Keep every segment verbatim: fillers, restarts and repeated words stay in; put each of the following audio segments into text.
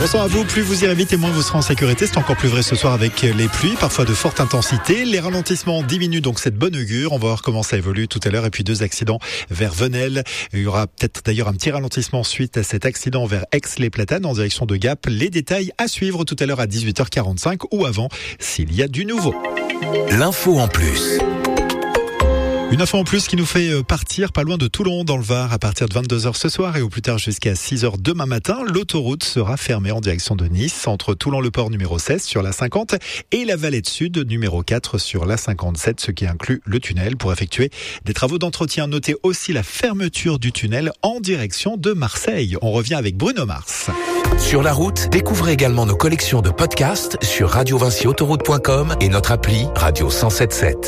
Bonsoir à vous, plus vous irez vite et moins vous serez en sécurité. C'est encore plus vrai ce soir avec les pluies, parfois de forte intensité. Les ralentissements diminuent, donc c'est de bonne augure. On va voir comment ça évolue tout à l'heure. Et puis deux accidents vers Venelle. Il y aura peut-être d'ailleurs un petit ralentissement suite à cet accident vers Aix-les-Platanes en direction de Gap. Les détails à suivre tout à l'heure à dix-huit heures quarante-cinq ou avant s'il y a du nouveau. L'info en plus. Une info en plus qui nous fait partir pas loin de Toulon dans le Var à partir de vingt-deux heures ce soir et au plus tard jusqu'à six heures demain matin. L'autoroute sera fermée en direction de Nice entre Toulon-le-Port numéro seize sur la cinquante et la Vallée de Sud numéro quatre sur la cinquante-sept, ce qui inclut le tunnel pour effectuer des travaux d'entretien. Notez aussi la fermeture du tunnel en direction de Marseille. On revient avec Bruno Mars. Sur la route, découvrez également nos collections de podcasts sur radio vinci autoroute point com et notre appli Radio cent sept sept.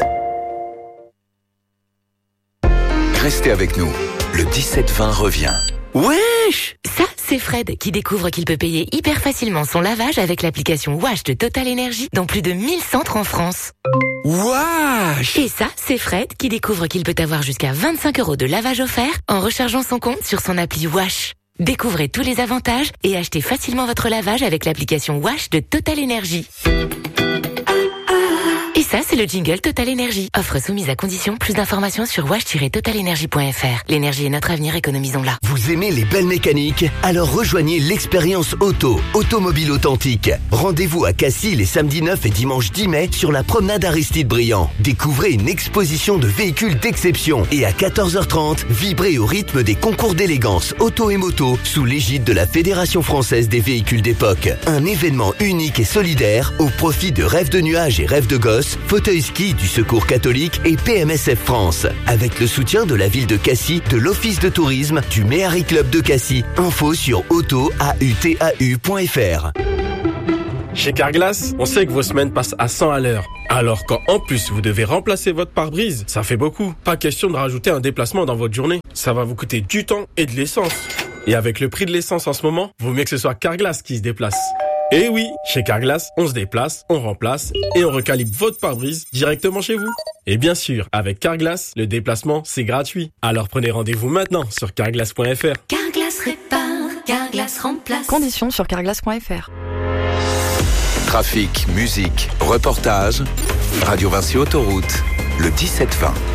Restez avec nous, le dix-sept vingt revient. Wesh! Ça, c'est Fred qui découvre qu'il peut payer hyper facilement son lavage avec l'application Wash de Total Energy dans plus de mille centres en France. Wesh! Et ça, c'est Fred qui découvre qu'il peut avoir jusqu'à vingt-cinq euros de lavage offert en rechargeant son compte sur son appli Wash. Découvrez tous les avantages et achetez facilement votre lavage avec l'application Wash de Total Energy. Et ça, c'est le jingle Total Energy. Offre soumise à condition. Plus d'informations sur wash tiret total energy point f r. L'énergie est notre avenir, économisons-la. Vous aimez les belles mécaniques? Alors rejoignez l'expérience auto, Automobile Authentique. Rendez-vous à Cassis les samedis neuf et dimanche dix mai sur la promenade Aristide Briand. Découvrez une exposition de véhicules d'exception. Et à quatorze heures trente, vibrez au rythme des concours d'élégance auto et moto sous l'égide de la Fédération française des véhicules d'époque. Un événement unique et solidaire au profit de Rêves de nuages et Rêves de gosses, Fauteuil Ski du Secours catholique et P M S F France. Avec le soutien de la ville de Cassis, de l'Office de tourisme, du Méhari Club de Cassis. Info sur auto a u t a u point f r. Chez Carglass, on sait que vos semaines passent à cent à l'heure. Alors quand en plus vous devez remplacer votre pare-brise, ça fait beaucoup. Pas question de rajouter un déplacement dans votre journée. Ça va vous coûter du temps et de l'essence. Et avec le prix de l'essence en ce moment, vaut mieux que ce soit Carglass qui se déplace. Et oui, chez Carglass, on se déplace, on remplace et on recalibre votre pare-brise directement chez vous. Et bien sûr, avec Carglass, le déplacement, c'est gratuit. Alors prenez rendez-vous maintenant sur carglass point f r. Carglass répare, Carglass remplace. Conditions sur carglass point f r. Trafic, musique, reportage, Radio Vinci Autoroute, le dix-sept vingt.